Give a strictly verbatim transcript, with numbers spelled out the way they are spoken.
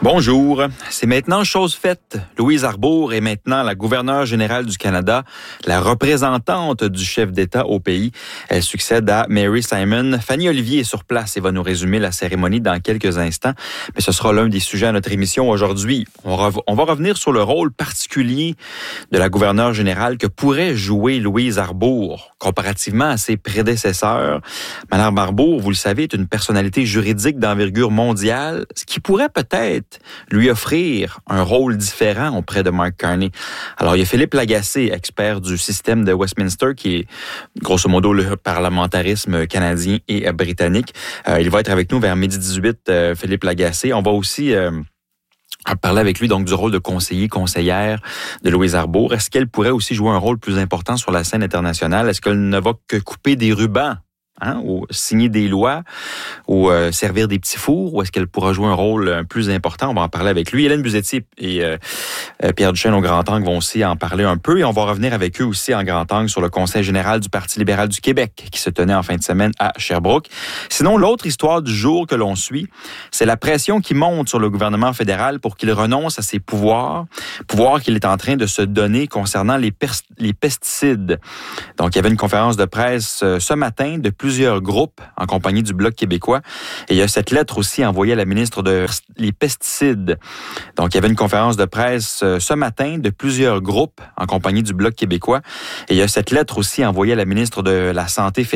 Bonjour. C'est maintenant chose faite. Louise Arbour est maintenant la gouverneure générale du Canada, la représentante du chef d'État au pays. Elle succède à Mary Simon. Fanny Olivier est sur place et va nous résumer la cérémonie dans quelques instants. Mais ce sera l'un des sujets à notre émission aujourd'hui. On, rev- on va revenir sur le rôle particulier de la gouverneure générale que pourrait jouer Louise Arbour comparativement à ses prédécesseurs. Madame Arbour, vous le savez, est une personnalité juridique d'envergure mondiale, ce qui pourrait peut-être lui offrir un rôle différent auprès de Mark Carney. Alors, il y a Philippe Lagacé, expert du système de Westminster, qui est grosso modo le parlementarisme canadien et britannique. Euh, il va être avec nous vers midi dix-huit, euh, Philippe Lagacé. On va aussi euh, parler avec lui donc du rôle de conseiller, conseillère de Louise Arbour. Est-ce qu'elle pourrait aussi jouer un rôle plus important sur la scène internationale? Est-ce qu'elle ne va que couper des rubans? Hein, ou signer des lois, ou euh, servir des petits fours, ou est-ce qu'elle pourra jouer un rôle euh, plus important? On va en parler avec lui. Hélène Buzetti et euh, euh, Pierre Duchesne au Grand Angle vont aussi en parler un peu, et on va revenir avec eux aussi en Grand Angle sur le Conseil général du Parti libéral du Québec qui se tenait en fin de semaine à Sherbrooke. Sinon, l'autre histoire du jour que l'on suit, c'est la pression qui monte sur le gouvernement fédéral pour qu'il renonce à ses pouvoirs, pouvoirs qu'il est en train de se donner concernant les, pers- les pesticides. Donc, il y avait une conférence de presse euh, ce matin de plusieurs groupes en compagnie du Bloc québécois. Et il y a cette lettre aussi envoyée à la ministre de les pesticides. Donc, il y avait une conférence de presse euh, ce matin de plusieurs groupes en compagnie du Bloc québécois. Et il y a cette lettre aussi envoyée à la ministre de la Santé fédérale